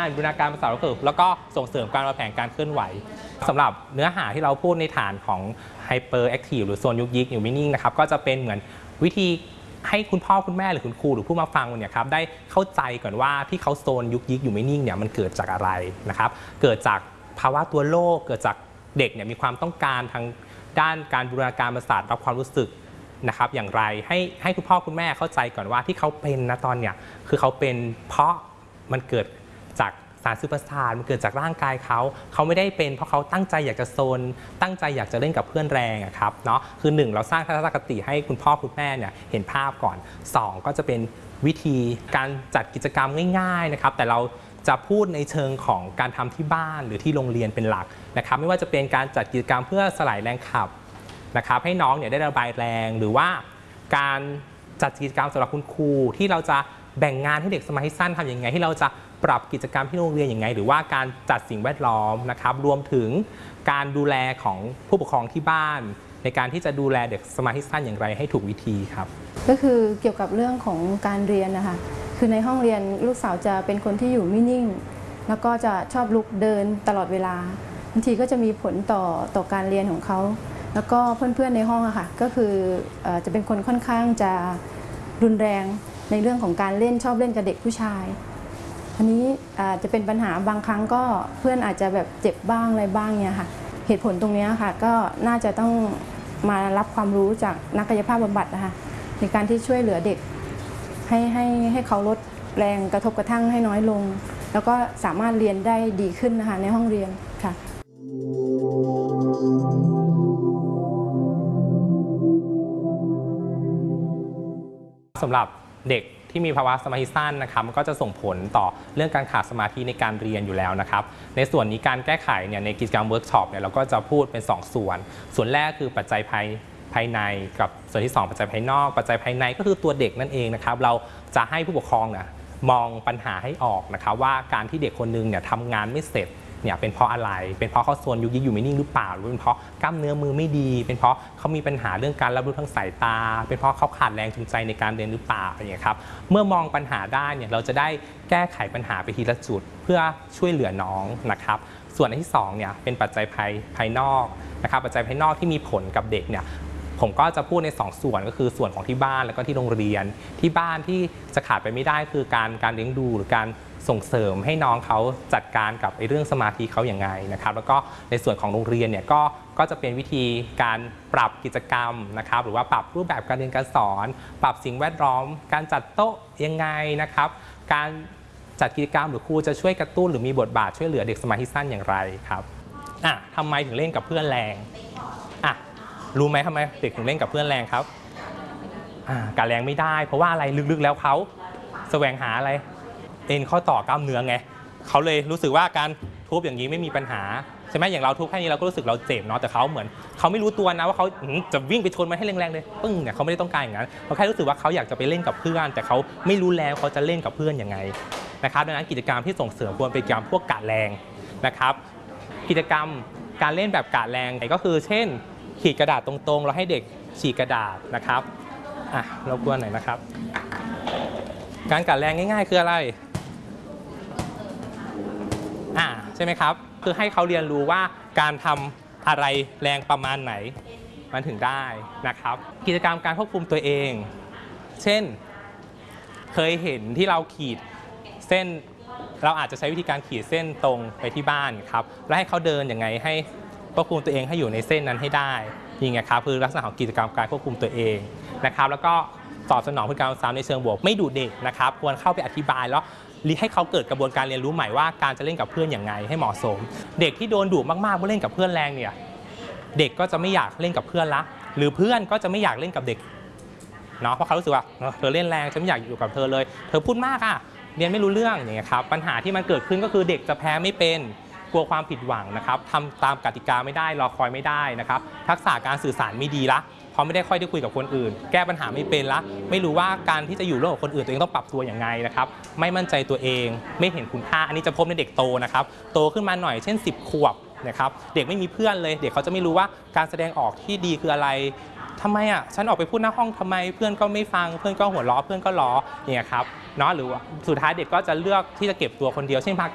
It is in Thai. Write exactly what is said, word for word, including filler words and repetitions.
บูรณาการประสาทก็แล้วก็ส่งเสริมการวางแผนการเคลื่อนไหวสำหรับเนื้อหาที่เราพูดในฐานของ Hyperactive หรือโซนยุกยิกอยู่ไม่นิ่งนะครับก็จะเป็นเหมือนวิธีให้คุณพ่อคุณแม่หรือคุณครูหรือผู้มาฟังเนี่ยครับได้เข้าใจก่อนว่าที่เขาโซนยุกยิกอยู่ไม่นิ่งเนี่ยมันเกิดจากอะไรนะครับเกิดจากภาวะตัวโรคเกิดจากเด็กเนี่ยมีความต้องการทางด้านการบูรณาการประสาทรับความรู้สึกนะครับอย่างไรให้ให้คุณพ่อคุณแม่เข้าใจก่อนว่าที่เขาเป็นนะตอนเนี่ยคือเขาเป็นเพราะมันเกิดจากสารสื่อประสาทมันเกิดจากร่างกายเขาเขาไม่ได้เป็นเพราะเขาตั้งใจอยากจะโซนตั้งใจอยากจะเล่นกับเพื่อนแรงครับเนาะคือหนึ่งเราสร้างทัศนคติให้คุณพ่อคุณแม่เนี่ยเห็นภาพก่อนสองก็จะเป็นวิธีการจัดกิจกรรมง่ายๆนะครับแต่เราจะพูดในเชิงของการทำที่บ้านหรือที่โรงเรียนเป็นหลักนะครับไม่ว่าจะเป็นการจัดกิจกรรมเพื่อสลายแรงขับนะครับให้น้องเนี่ยได้ระบายแรงหรือว่าการจัดกิจกรรมสำหรับคุณครูที่เราจะแบ่งงานให้เด็กสมาธิสั้นทำยังไงที่เราจะปรับกิจกรรมที่โรงเรียนยังไงหรือว่าการจัดสิ่งแวดล้อมนะครับรวมถึงการดูแลของผู้ปกครองที่บ้านในการที่จะดูแลเด็กสมาธิสั้นอย่างไรให้ถูกวิธีครับก็คือเกี่ยวกับเรื่องของการเรียนนะคะคือในห้องเรียนลูกสาวจะเป็นคนที่อยู่ไม่นิ่งแล้วก็จะชอบลุกเดินตลอดเวลาบางทีก็จะมีผลต่อต่อการเรียนของเขาแล้วก็เพื่อนๆในห้องอะค่ะก็คือจะเป็นคนค่อนข้างจะรุนแรงในเรื่องของการเล่นชอบเล่นกับเด็กผู้ชายอันนี้จะเป็นปัญหาบางครั้งก็เพื่อนอาจจะแบบเจ็บบ้างอะไรบ้างเนี่ยค่ะเหตุผลตรงนี้ค่ะก็น่าจะต้องมารับความรู้จากนักกายภาพบำบัดนะคะในการที่ช่วยเหลือเด็กให้ให้ให้เขาลดแรงกระทบกระทั่งให้น้อยลงแล้วก็สามารถเรียนได้ดีขึ้นนะคะในห้องเรียนค่ะสำหรับเด็กที่มีภาวะสมาธิสั้นนะครับมันก็จะส่งผลต่อเรื่องการขาดสมาธิในการเรียนอยู่แล้วนะครับในส่วนนี้การแก้ไขเนี่ยในกิจกรรมเวิร์กช็อปเนี่ยเราก็จะพูดเป็นสองส่วนส่วนแรกคือปัจจัยภายภายในกับส่วนที่สองปัจจัยภายนอกปัจจัยภายในก็คือตัวเด็กนั่นเองนะครับเราจะให้ผู้ปกครองเนี่ยมองปัญหาให้ออกนะครับว่าการที่เด็กคนนึงเนี่ยทำงานไม่เสร็จเนี่ยเป็นเพราะอะไรเป็นเพราะเขาโซนยุกยิกอยู่ไม่นิ่งหรือเปล่าหรือเป็นเพราะกล้ามเนื้อมือไม่ดีเป็นเพราะเขามีปัญหาเรื่องการรับรู้ทางสายตาเป็นเพราะเขาขาดแรงจูงใจในการเรียนหรือเปล่าอะไรอย่างเงี้ยครับเมื่อมองปัญหาได้เนี่ยเราจะได้แก้ไขปัญหาไปทีละจุดเพื่อช่วยเหลือน้องนะครับส่วนอันที่สองเนี่ยเป็นปัจจัยภายภายนอกนะครับปัจจัยภายนอกที่มีผลกับเด็กเนี่ยผมก็จะพูดในสองส่วนก็คือส่วนของที่บ้านแล้วก็ที่โรงเรียนที่บ้านที่จะขาดไปไม่ได้คือการการเลี้ยงดูหรือการส่งเสริมให้น้องเขาจัดการกับไอ้เรื่องสมาธิเขาอย่างไงนะครับแล้วก็ในส่วนของโรงเรียนเนี่ยก็ก็จะเป็นวิธีการปรับกิจกรรมนะครับหรือว่าปรับรูปแบบการเรียนการสอนปรับสิ่งแวดล้อมการจัดโต๊ะยังไงนะครับการจัดกิจกรรมหรือครูจะช่วยกระตุ้นหรือมีบทบาทช่วยเหลือเด็กสมาธิสั้นอย่างไรครับอ่ะทำไมถึงเล่นกับเพื่อนแรงอ่ะรู้ไหมทำไมเด็กถึงเล่นกับเพื่อนแรงครับอ่าการแรงไม่ได้เพราะว่าอะไรลึกๆแล้วเขาแสวงหาอะไรเอ็นข้อต่อกล้ามเนื้อไงเขาเลยรู้สึกว่าการทุบอย่างนี้ไม่มีปัญหาใช่ไหมอย่างเราทุบแค่นี้เราก็รู้สึกเราเจ็บเนาะแต่เขาเหมือนเขาไม่รู้ตัวนะว่าเขาจะวิ่งไปชนมันให้แรงๆเลยปึ้งเนี่ยเขาไม่ได้ต้องการอย่างนั้นเขาแค่รู้สึกว่าเขาอยากจะไปเล่นกับเพื่อนแต่เขาไม่รู้แล้วเขาจะเล่นกับเพื่อนยังไงนะครับดังนั้นกิจกรรมที่ส่งเสริมควรเป็นกิจกรรมพวกกะแรงนะครับกิจกรรมการเล่นแบบกะแรงก็คือเช่นขีดกระดาษตรงๆเราให้เด็กฉีกกระดาษนะครับอ่ะรบกวนหน่อยนะครับการกะแรงง่ายๆคืออะไรอ่าใช่ไหมครับคือให้เขาเรียนรู้ว่าการทำอะไรแรงประมาณไหนมันถึงได้นะครับกิจกรรมการควบคุมตัวเองเช่นเคยเห็นที่เราขีดเส้นเราอาจจะใช้วิธีการขีดเส้นตรงไปที่บ้านครับแล้วให้เขาเดินยังไงให้ควบคุมตัวเองให้อยู่ในเส้นนั้นให้ได้นี่ไงครับคือลักษณะของกิจกรรมการควบคุมตัวเองนะครับแล้วก็ตอบสนองพฤติกรรมซ้ำในเชิงบวกไม่ดุเด็กนะครับควรเข้าไปอธิบายแล้วให้เขาเกิดกระบวนการเรียนรู้ใหม่ว่าการจะเล่นกับเพื่อนอย่างไงให้เหมาะสมเด็กที่โดนดุมากๆเมื่อเล่นกับเพื่อนแรงเนี่ยเด็กก็จะไม่อยากเล่นกับเพื่อนละหรือเพื่อนก็จะไม่อยากเล่นกับเด็กเนาะเพราะเขารู้สึกว่าเธอเล่นแรงฉันไม่อยากอยู่กับเธอเลยเธอพูดมากอ่ะเรียนไม่รู้เรื่องอย่างเงี้ยครับปัญหาที่มันเกิดขึ้นก็คือเด็กจะแพ้ไม่เป็นกลัวความผิดหวังนะครับทำตามกติกาไม่ได้รอคอยไม่ได้นะครับทักษะการสื่อสารไม่ดีละเพราะไม่ได้ค่อยได้คุยกับคนอื่นแก้ปัญหาไม่เป็นละไม่รู้ว่าการที่จะอยู่ร่วมกับคนอื่นตัวเองต้องปรับตัวอย่างไรนะครับไม่มั่นใจตัวเองไม่เห็นคุณค่าอันนี้จะพบในเด็กโตนะครับโตขึ้นมาหน่อยเช่นสิบขวบนะครับเด็กไม่มีเพื่อนเลยเด็กเขาจะไม่รู้ว่าการแสดงออกที่ดีคืออะไรทำไมอ่ะฉันออกไปพูดหน้าห้องทำไมเพื่อนก็ไม่ฟังเพื่อนก็หัวเราะเพื่อนก็ล้ออย่างเงี้ยครับเนาะหรือว่าสุดท้ายเด็กก็จะเลือกที่จะเก็บตัวคนเดียวเช่นพา